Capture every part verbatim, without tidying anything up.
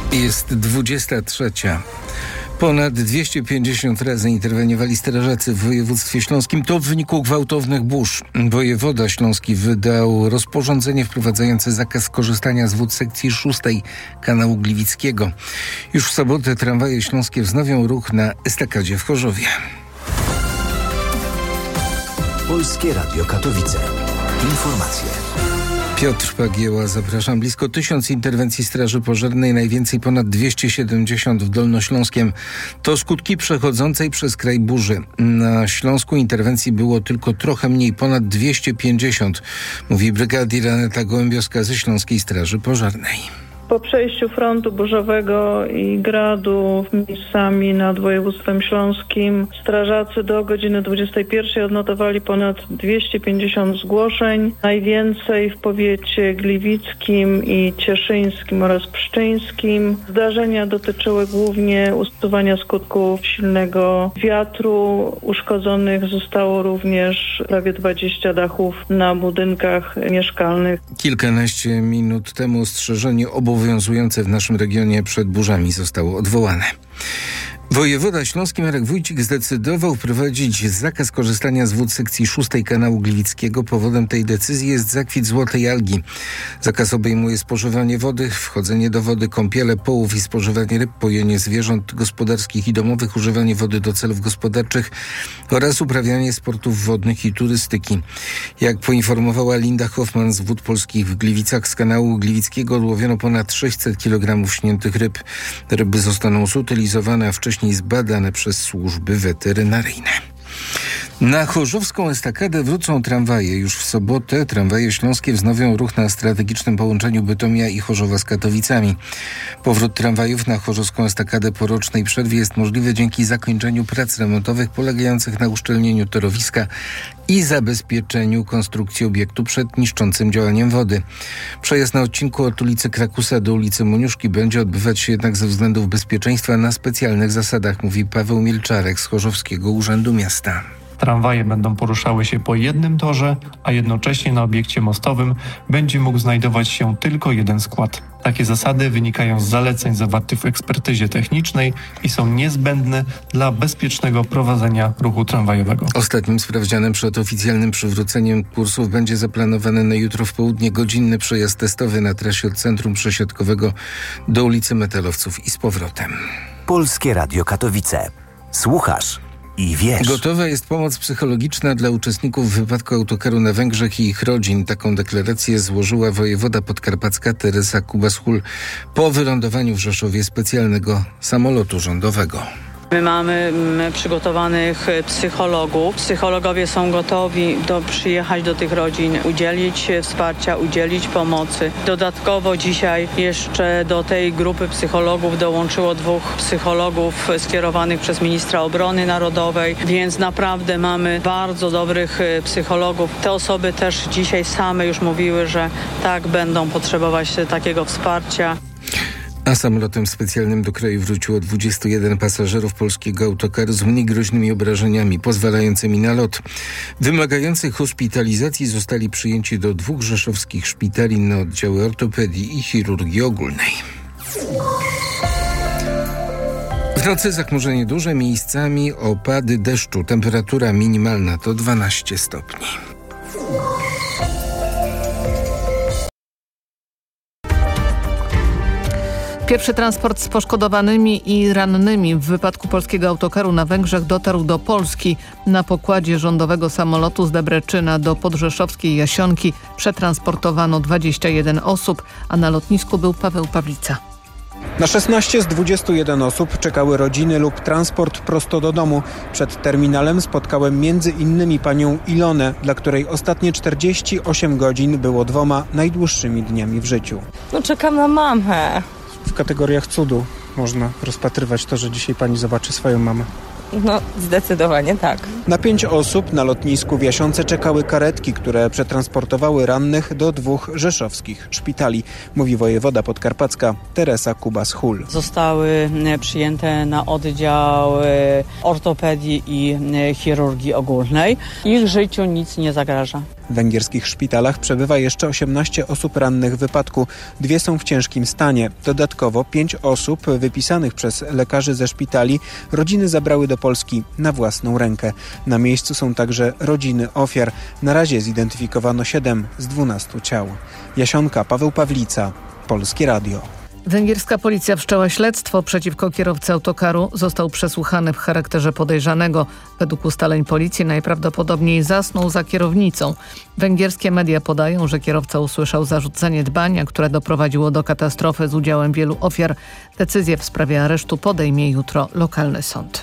Jest dwudziesta trzecia. Ponad dwieście pięćdziesiąt razy interweniowali strażacy w województwie śląskim. To w wyniku gwałtownych burz. Wojewoda śląski wydał rozporządzenie wprowadzające zakaz korzystania z wód sekcji szóstej kanału Gliwickiego. Już w sobotę tramwaje śląskie wznowią ruch na estakadzie w Chorzowie. Polskie Radio Katowice. Informacje. Piotr Pagieła, zapraszam. Blisko tysiąc interwencji Straży Pożarnej, najwięcej ponad dwieście siedemdziesiąt w Dolnośląskiem. To skutki przechodzącej przez kraj burzy. Na Śląsku interwencji było tylko trochę mniej, ponad dwieście pięćdziesiąt, mówi brygadier Aneta Gołębiowska ze Śląskiej Straży Pożarnej. Po przejściu frontu burzowego i gradu miejscami nad województwem śląskim strażacy do godziny dwudziestej pierwszej odnotowali ponad dwieście pięćdziesiąt zgłoszeń. Najwięcej w powiecie gliwickim i cieszyńskim oraz pszczyńskim. Zdarzenia dotyczyły głównie usuwania skutków silnego wiatru. Uszkodzonych zostało również prawie dwadzieścia dachów na budynkach mieszkalnych. Kilkanaście minut temu ostrzeżenie obowiązujące obowiązujące w naszym regionie przed burzami zostało odwołane. Wojewoda śląski Marek Wójcik zdecydował wprowadzić zakaz korzystania z wód sekcji szóstej kanału Gliwickiego. Powodem tej decyzji jest zakwit złotej algi. Zakaz obejmuje spożywanie wody, wchodzenie do wody, kąpiele, połów i spożywanie ryb, pojenie zwierząt gospodarskich i domowych, używanie wody do celów gospodarczych oraz uprawianie sportów wodnych i turystyki. Jak poinformowała Linda Hoffman z Wód Polskich w Gliwicach, z kanału Gliwickiego odłowiono ponad sześćset kilogramów śniętych ryb. Ryby zostaną zutylizowane, a wcześniej zbadane przez służby weterynaryjne. Na chorzowską estakadę wrócą tramwaje. Już w sobotę tramwaje śląskie wznowią ruch na strategicznym połączeniu Bytomia i Chorzowa z Katowicami. Powrót tramwajów na chorzowską estakadę po rocznej przerwie jest możliwy dzięki zakończeniu prac remontowych polegających na uszczelnieniu torowiska i zabezpieczeniu konstrukcji obiektu przed niszczącym działaniem wody. Przejazd na odcinku od ulicy Krakusa do ulicy Moniuszki będzie odbywać się jednak ze względów bezpieczeństwa na specjalnych zasadach, mówi Paweł Mielczarek z Chorzowskiego Urzędu Miasta. Tramwaje będą poruszały się po jednym torze, a jednocześnie na obiekcie mostowym będzie mógł znajdować się tylko jeden skład. Takie zasady wynikają z zaleceń zawartych w ekspertyzie technicznej i są niezbędne dla bezpiecznego prowadzenia ruchu tramwajowego. Ostatnim sprawdzianem przed oficjalnym przywróceniem kursów będzie zaplanowany na jutro w południe godzinny przejazd testowy na trasie od Centrum Przesiadkowego do ulicy Metalowców i z powrotem. Polskie Radio Katowice. Słuchasz i wiesz. Gotowa jest pomoc psychologiczna dla uczestników wypadku autokaru na Węgrzech i ich rodzin. Taką deklarację złożyła wojewoda podkarpacka Teresa Kubas-Hull po wylądowaniu w Rzeszowie specjalnego samolotu rządowego. My mamy przygotowanych psychologów. Psychologowie są gotowi do przyjechać do tych rodzin, udzielić wsparcia, udzielić pomocy. Dodatkowo dzisiaj jeszcze do tej grupy psychologów dołączyło dwóch psychologów skierowanych przez ministra obrony narodowej, więc naprawdę mamy bardzo dobrych psychologów. Te osoby też dzisiaj same już mówiły, że tak będą potrzebować takiego wsparcia. A samolotem specjalnym do kraju wróciło dwudziestu jeden pasażerów polskiego autokaru z mniej groźnymi obrażeniami, pozwalającymi na lot. Wymagających hospitalizacji zostali przyjęci do dwóch rzeszowskich szpitali na oddziały ortopedii i chirurgii ogólnej. W nocy zachmurzenie duże, miejscami opady deszczu. Temperatura minimalna to dwanaście stopni. Pierwszy transport z poszkodowanymi i rannymi w wypadku polskiego autokaru na Węgrzech dotarł do Polski. Na pokładzie rządowego samolotu z Debreczyna do podrzeszowskiej Jasionki przetransportowano dwadzieścia jeden osób, a na lotnisku był Paweł Pawlica. Na szesnaście z dwudziestu jeden osób czekały rodziny lub transport prosto do domu. Przed terminalem spotkałem między innymi panią Ilonę, dla której ostatnie czterdzieści osiem godzin było dwoma najdłuższymi dniami w życiu. No czekam na mamę. W kategoriach cudu można rozpatrywać to, że dzisiaj pani zobaczy swoją mamę. No, zdecydowanie tak. Na pięć osób na lotnisku w Jasionce czekały karetki, które przetransportowały rannych do dwóch rzeszowskich szpitali, mówi wojewoda podkarpacka Teresa Kubas-Hull. Zostały przyjęte na oddział ortopedii i chirurgii ogólnej. Ich życiu nic nie zagraża. W węgierskich szpitalach przebywa jeszcze osiemnaście osób rannych w wypadku. Dwie są w ciężkim stanie. Dodatkowo pięć osób wypisanych przez lekarzy ze szpitali rodziny zabrały do Polski na własną rękę. Na miejscu są także rodziny ofiar. Na razie zidentyfikowano siedem z dwunastu ciał. Jasionka, Paweł Pawlica, Polskie Radio. Węgierska policja wszczęła śledztwo przeciwko kierowcy autokaru. Został przesłuchany w charakterze podejrzanego. Według ustaleń policji najprawdopodobniej zasnął za kierownicą. Węgierskie media podają, że kierowca usłyszał zarzut zaniedbania, które doprowadziło do katastrofy z udziałem wielu ofiar. Decyzję w sprawie aresztu podejmie jutro lokalny sąd.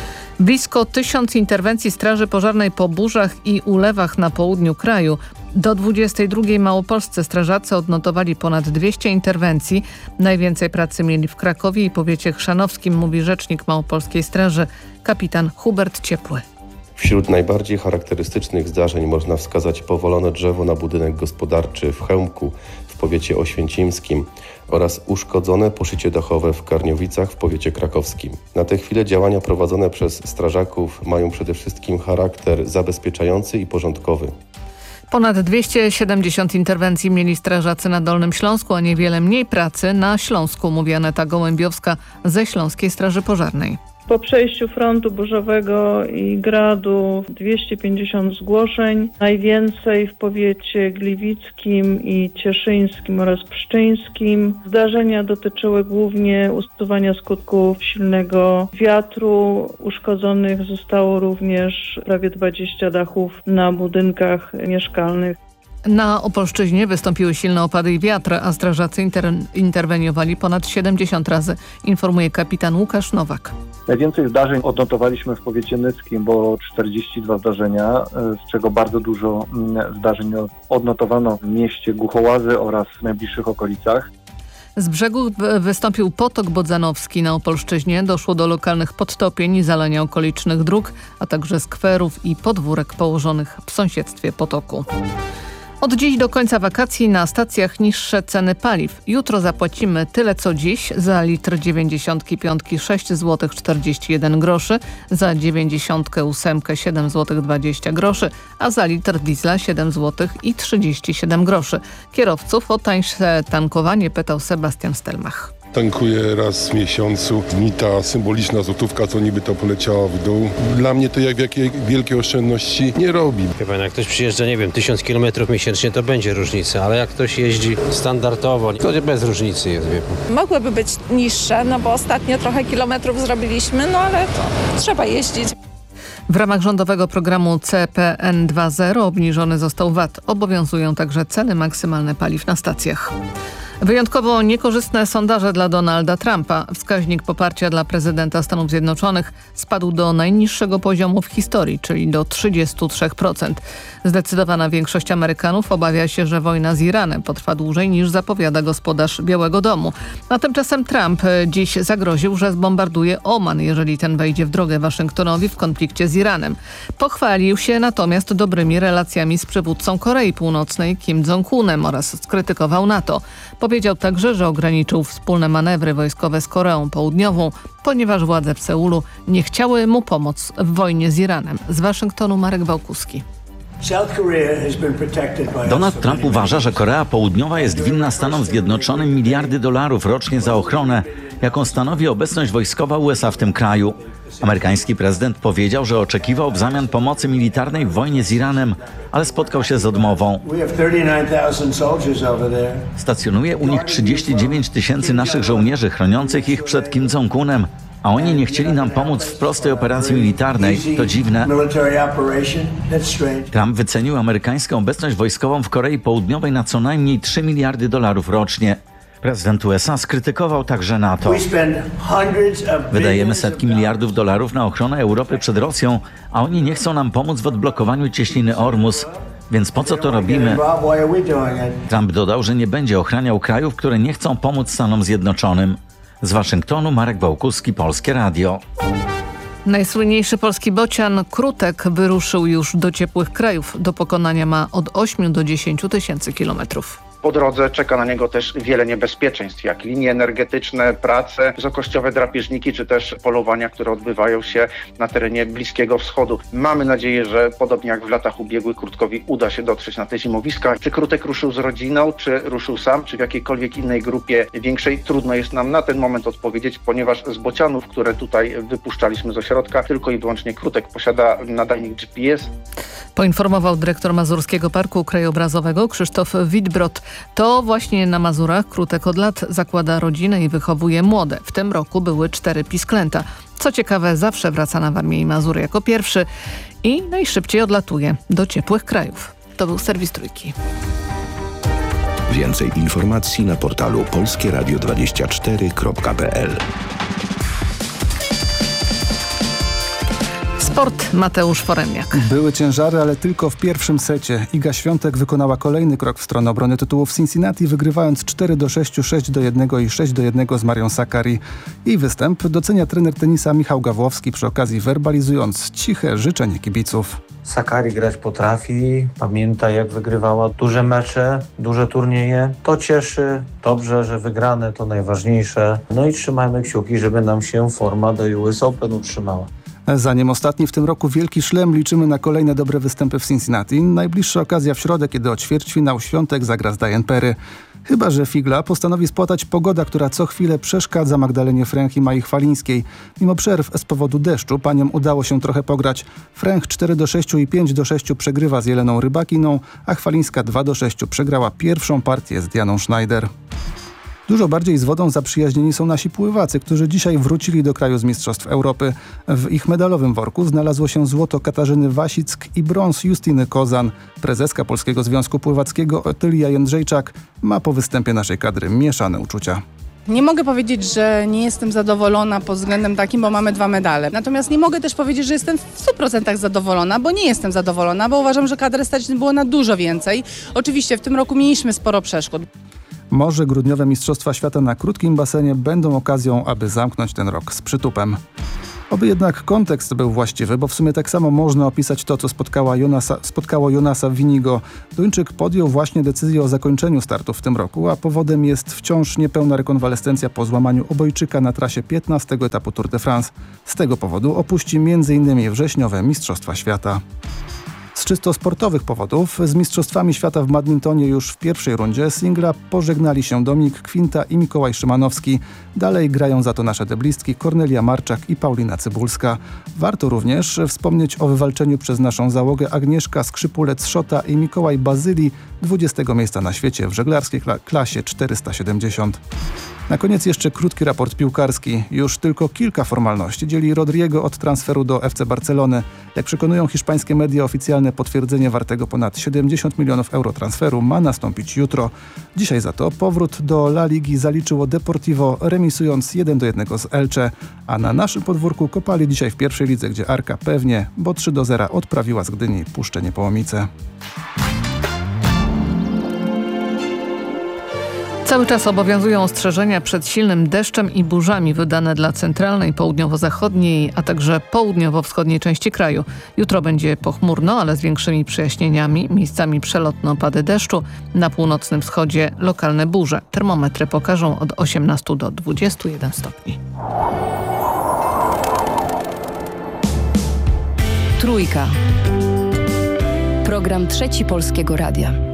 Blisko tysiąc interwencji Straży Pożarnej po burzach i ulewach na południu kraju. Do dwudziestej drugiej małopolscy strażacy odnotowali ponad dwieście interwencji. Najwięcej pracy mieli w Krakowie i powiecie chrzanowskim, mówi rzecznik Małopolskiej Straży, kapitan Hubert Ciepły. Wśród najbardziej charakterystycznych zdarzeń można wskazać powalone drzewo na budynek gospodarczy w Chełmku w powiecie oświęcimskim oraz uszkodzone poszycie dachowe w Karniowicach w powiecie krakowskim. Na tę chwilę działania prowadzone przez strażaków mają przede wszystkim charakter zabezpieczający i porządkowy. Ponad dwieście siedemdziesiąt interwencji mieli strażacy na Dolnym Śląsku, a niewiele mniej pracy na Śląsku, mówi Aneta Gołębiowska ze Śląskiej Straży Pożarnej. Po przejściu frontu burzowego i gradu dwieście pięćdziesiąt zgłoszeń, najwięcej w powiecie gliwickim i cieszyńskim oraz pszczyńskim. Zdarzenia dotyczyły głównie usuwania skutków silnego wiatru. Uszkodzonych zostało również prawie dwadzieścia dachów na budynkach mieszkalnych. Na Opolszczyźnie wystąpiły silne opady i wiatr, a strażacy inter- interweniowali ponad siedemdziesiąt razy, informuje kapitan Łukasz Nowak. Najwięcej zdarzeń odnotowaliśmy w powiecie nyckim, bo czterdzieści dwa zdarzenia, z czego bardzo dużo zdarzeń odnotowano w mieście Głuchołazy oraz w najbliższych okolicach. Z brzegu wystąpił potok bodzanowski na Opolszczyźnie. Doszło do lokalnych podtopień i zalania okolicznych dróg, a także skwerów i podwórek położonych w sąsiedztwie potoku. Od dziś do końca wakacji na stacjach niższe ceny paliw. Jutro zapłacimy tyle co dziś. Za litr dziewięćdziesiątki piątki sześć złotych czterdzieści jeden groszy, za dziewięćdziesiątkę ósemkę siedem złotych dwadzieścia groszy, a za litr diesla siedem złotych i trzydzieści siedem groszy. Kierowców o tańsze tankowanie pytał Sebastian Stelmach. Tankuję raz w miesiącu. Mi ta symboliczna złotówka, co niby to poleciała w dół. Dla mnie to jak jakie wielkie oszczędności nie robi. Chyba jak ktoś przyjeżdża, nie wiem, tysiąc kilometrów miesięcznie, to będzie różnica, ale jak ktoś jeździ standardowo, to bez różnicy jest, wie pan. Mogłyby być niższe, no bo ostatnio trochę kilometrów zrobiliśmy, no ale to trzeba jeździć. W ramach rządowego programu C P N dwa zero obniżony został V A T. Obowiązują także ceny maksymalne paliw na stacjach. Wyjątkowo niekorzystne sondaże dla Donalda Trumpa. Wskaźnik poparcia dla prezydenta Stanów Zjednoczonych spadł do najniższego poziomu w historii, czyli do trzydzieści trzy procent. Zdecydowana większość Amerykanów obawia się, że wojna z Iranem potrwa dłużej niż zapowiada gospodarz Białego Domu. A tymczasem Trump dziś zagroził, że zbombarduje Oman, jeżeli ten wejdzie w drogę Waszyngtonowi w konflikcie z Iranem. Pochwalił się natomiast dobrymi relacjami z przywódcą Korei Północnej Kim Jong-unem oraz skrytykował NATO. Powiedział także, że ograniczył wspólne manewry wojskowe z Koreą Południową, ponieważ władze w Seulu nie chciały mu pomóc w wojnie z Iranem. Z Waszyngtonu Marek Bałkuski. Donald Trump uważa, że Korea Południowa jest winna Stanom Zjednoczonym miliardy dolarów rocznie za ochronę, jaką stanowi obecność wojskowa U S A w tym kraju. Amerykański prezydent powiedział, że oczekiwał w zamian pomocy militarnej w wojnie z Iranem, ale spotkał się z odmową. Stacjonuje u nich trzydzieści dziewięć tysięcy naszych żołnierzy chroniących ich przed Kim Jong-unem, a oni nie chcieli nam pomóc w prostej operacji militarnej. To dziwne. Trump wycenił amerykańską obecność wojskową w Korei Południowej na co najmniej trzy miliardy dolarów rocznie. Prezydent U S A skrytykował także NATO. Wydajemy setki miliardów dolarów na ochronę Europy przed Rosją, a oni nie chcą nam pomóc w odblokowaniu cieśniny Ormus. Więc po co to robimy? Trump dodał, że nie będzie ochraniał krajów, które nie chcą pomóc Stanom Zjednoczonym. Z Waszyngtonu Marek Bałkuski, Polskie Radio. Najsłynniejszy polski bocian Krutek wyruszył już do ciepłych krajów. Do pokonania ma od ośmiu do dziesięciu tysięcy kilometrów. Po drodze czeka na niego też wiele niebezpieczeństw, jak linie energetyczne, prace, wysokościowe drapieżniki, czy też polowania, które odbywają się na terenie Bliskiego Wschodu. Mamy nadzieję, że podobnie jak w latach ubiegłych Krutkowi uda się dotrzeć na te zimowiska. Czy Krutek ruszył z rodziną, czy ruszył sam, czy w jakiejkolwiek innej grupie większej, trudno jest nam na ten moment odpowiedzieć, ponieważ z bocianów, które tutaj wypuszczaliśmy z ośrodka, tylko i wyłącznie Krutek posiada nadajnik G P S. Poinformował dyrektor Mazurskiego Parku Krajobrazowego Krzysztof Witbrod. To właśnie na Mazurach Krutek od lat zakłada rodzinę i wychowuje młode. W tym roku były cztery pisklęta. Co ciekawe, zawsze wraca na Warmię i Mazury jako pierwszy i najszybciej odlatuje do ciepłych krajów. To był serwis Trójki. Więcej informacji na portalu polskie radio dwadzieścia cztery kropka p l. Sport, Mateusz Foremniak. Były ciężary, ale tylko w pierwszym secie. Iga Świątek wykonała kolejny krok w stronę obrony tytułu w Cincinnati, wygrywając cztery do sześciu, sześć do jednego i sześć do jednego z Marią Sakkari. Jej występ docenia trener tenisa Michał Gawłowski, przy okazji werbalizując ciche życzenie kibiców. Sakkari grać potrafi, pamięta jak wygrywała duże mecze, duże turnieje. To cieszy, dobrze, że wygrane to najważniejsze. No i trzymajmy kciuki, żeby nam się forma do U S Open utrzymała. Zanim ostatni w tym roku wielki szlem, liczymy na kolejne dobre występy w Cincinnati. Najbliższa okazja w środę, kiedy o ćwierćfinał Świątek zagra z Diane Perry. Chyba że figla postanowi spłatać pogoda, która co chwilę przeszkadza Magdalenie Fręch i Mai Chwalińskiej. Mimo przerw z powodu deszczu paniom udało się trochę pograć. Fręch cztery do sześciu i pięć do sześciu przegrywa z Jeleną Rybakiną, a Chwalińska dwa do sześciu przegrała pierwszą partię z Dianą Schneider. Dużo bardziej z wodą zaprzyjaźnieni są nasi pływacy, którzy dzisiaj wrócili do kraju z Mistrzostw Europy. W ich medalowym worku znalazło się złoto Katarzyny Wasick i brąz Justyny Kozan. Prezeska Polskiego Związku Pływackiego Otylia Jędrzejczak ma po występie naszej kadry mieszane uczucia. Nie mogę powiedzieć, że nie jestem zadowolona pod względem takim, bo mamy dwa medale. Natomiast nie mogę też powiedzieć, że jestem w stu procentach zadowolona, bo nie jestem zadowolona, bo uważam, że kadry stać było na dużo więcej. Oczywiście w tym roku mieliśmy sporo przeszkód. Może grudniowe Mistrzostwa Świata na krótkim basenie będą okazją, aby zamknąć ten rok z przytupem. Oby jednak kontekst był właściwy, bo w sumie tak samo można opisać to, co spotkała Jonasa, spotkało Jonasa Winigo. Duńczyk podjął właśnie decyzję o zakończeniu startów w tym roku, a powodem jest wciąż niepełna rekonwalescencja po złamaniu obojczyka na trasie piętnastego etapu Tour de France. Z tego powodu opuści między innymi wrześniowe Mistrzostwa Świata. Z czysto sportowych powodów z Mistrzostwami Świata w badmintonie już w pierwszej rundzie singla pożegnali się Dominik Kwinta i Mikołaj Szymanowski. Dalej grają za to nasze deblistki Kornelia Marczak i Paulina Cybulska. Warto również wspomnieć o wywalczeniu przez naszą załogę Agnieszka Skrzypulec-Szota i Mikołaj Bazyli dwudziestego miejsca na świecie w żeglarskiej kla- klasie czterysta siedemdziesiąt. Na koniec jeszcze krótki raport piłkarski. Już tylko kilka formalności dzieli Rodrigo od transferu do F C Barcelony. Jak przekonują hiszpańskie media, oficjalne potwierdzenie wartego ponad siedemdziesiąt milionów euro transferu ma nastąpić jutro. Dzisiaj za to powrót do La Ligi zaliczyło Deportivo, remisując jeden do jednego z Elche. A na naszym podwórku kopali dzisiaj w pierwszej lidze, gdzie Arka pewnie, bo trzy do zera odprawiła z Gdyni Puszczę Niepołomice. Cały czas obowiązują ostrzeżenia przed silnym deszczem i burzami wydane dla centralnej, południowo-zachodniej, a także południowo-wschodniej części kraju. Jutro będzie pochmurno, ale z większymi przejaśnieniami, miejscami przelotne opady deszczu. Na północnym wschodzie lokalne burze. Termometry pokażą od osiemnastu do dwudziestu jeden stopni. Trójka. Program Trzeci Polskiego Radia.